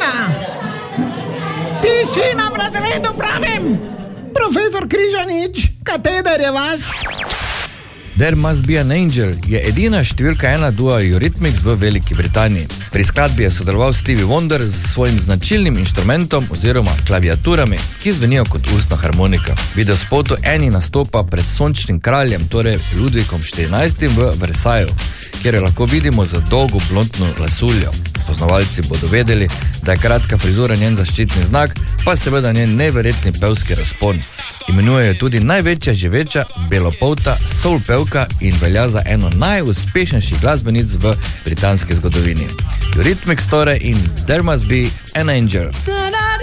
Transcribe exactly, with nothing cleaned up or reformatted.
tišina! Tišina v razredu, pravim! Profesor Križanič, kateder je vaš? There Must Be an Angel je edina številka ena dua Eurythmics v Veliki Britaniji. Pri skladbi je sodeloval Stevie Wonder z svojim značilnim inštrumentom oziroma klaviaturami, ki zvenijo kot ustna harmonika. V videospotu Annie nastopa pred sončnim kraljem, torej Ludvikom štirinajstim v Versailles, kjer jo lahko vidimo za dolgo blondno lasuljo. Poznavalci bodo vedeli, da je kratka frizura njen zaščitni znak, pa seveda njen neverjetni pevski razpon. Imenuje jo tudi največja živeča belopolta soul pevka in velja za eno najuspešnejših glasbenic v britanski zgodovini. Eurythmics torej in There Must Be an Angel.